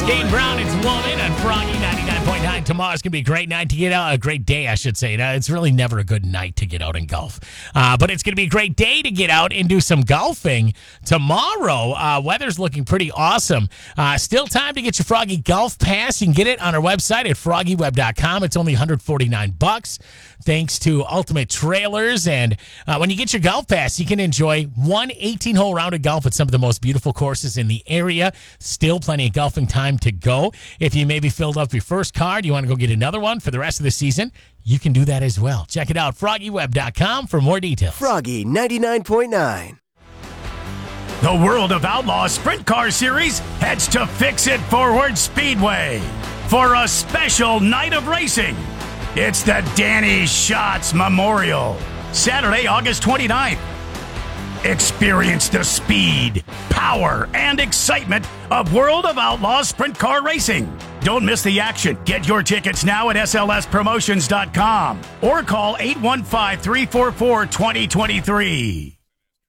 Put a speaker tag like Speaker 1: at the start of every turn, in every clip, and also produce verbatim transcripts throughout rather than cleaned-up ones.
Speaker 1: Dane Brown, it's Woman on Froggy ninety-nine point nine. Tomorrow's going to be a great night to get out. A great day, I should say. Now, it's really never a good night to get out and golf. Uh, but it's going to be a great day to get out and do some golfing. Tomorrow, uh, weather's looking pretty awesome. Uh, still time to get your Froggy Golf Pass. You can get it on our website at froggy web dot com. It's only one hundred forty-nine bucks. Thanks to Ultimate Trailers. And uh, when you get your Golf Pass, you can enjoy one eighteen-hole round of golf at some of the most beautiful courses in the area. Still plenty of golfing time to go. If you maybe filled up your first card, you want to go get another one for the rest of the season, you can do that as well. Check it out, froggy web dot com for more details.
Speaker 2: Froggy ninety-nine point nine.
Speaker 3: The World of Outlaws Sprint Car Series heads to Fix It Forward Speedway for a special night of racing. It's the Danny Schatz Memorial, Saturday, August twenty-ninth. Experience the speed, power, and excitement of World of Outlaws Sprint Car Racing. Don't miss the action. Get your tickets now at S L S promotions dot com or call eight one five, three four four, two zero two three.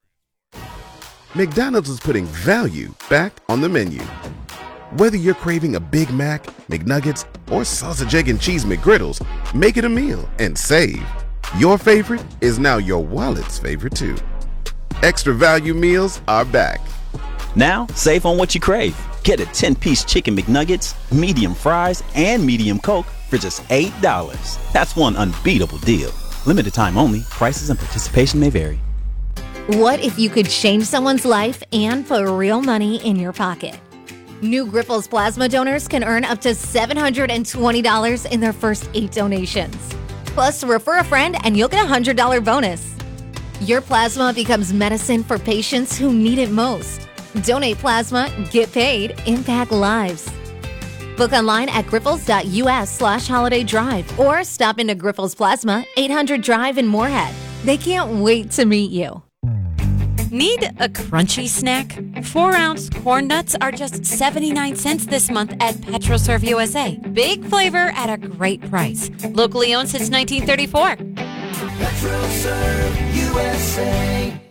Speaker 4: McDonald's is putting value back on the menu. Whether you're craving a Big Mac, McNuggets, or sausage, egg, and cheese McGriddles, make it a meal and save. Your favorite is now your wallet's favorite too. Extra value meals are back.
Speaker 5: Now, save on what you crave. Get a ten-piece chicken McNuggets, medium fries, and medium Coke for just eight dollars. That's one unbeatable deal. Limited time only. Prices and participation may vary.
Speaker 6: What if you could change someone's life and put real money in your pocket? New Grifols plasma donors can earn up to seven hundred twenty dollars in their first eight donations. Plus, refer a friend and you'll get a one hundred dollars bonus. Your plasma becomes medicine for patients who need it most. Donate plasma, get paid, impact lives. Book online at grifols.us slash holiday drive or stop into Grifols Plasma, eight hundred Drive in Moorhead. They can't wait to meet you.
Speaker 7: Need a crunchy snack? Four-ounce corn nuts are just seventy-nine cents this month at PetroServe U S A. Big flavor at a great price. Locally owned since nineteen thirty-four.
Speaker 8: PetroServe U S A.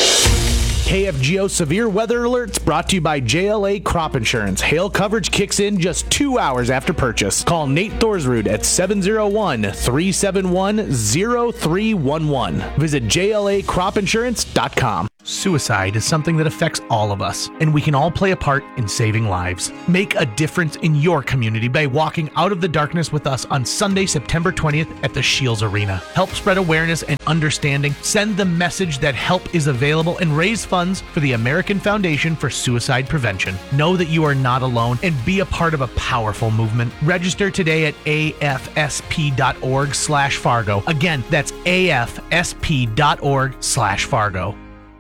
Speaker 9: K F G O Severe Weather Alerts brought to you by J L A Crop Insurance. Hail coverage kicks in just two hours after purchase. Call Nate Thorsrud at seven oh one, three seven one, oh three one one. Visit J L A crop insurance dot com. Suicide is something that affects all of us, and we can all play a part in saving lives. Make a difference in your community by walking out of the darkness with us on Sunday, September twentieth at the Shields Arena. Help spread awareness and understanding. Send the message that help is available and raise funds for the American Foundation for Suicide Prevention. Know that you are not alone and be a part of a powerful movement. Register today at A F S P dot org slash Fargo. Again, that's A F S P dot org slash Fargo.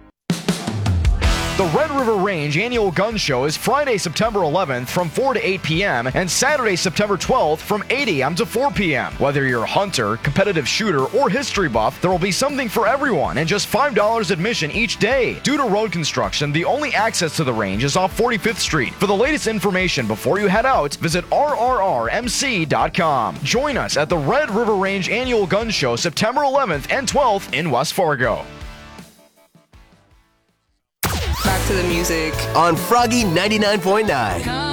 Speaker 10: The Red River Range Annual Gun Show is Friday, September eleventh from four to eight p.m. and Saturday, September twelfth from eight a.m. to four p.m. Whether you're a hunter, competitive shooter, or history buff, there will be something for everyone and just five dollars admission each day. Due to road construction, the only access to the range is off forty-fifth Street. For the latest information before you head out, visit R R R M C dot com. Join us at the Red River Range Annual Gun Show September eleventh and twelfth in West Fargo.
Speaker 2: Back to the music on Froggy ninety-nine point nine.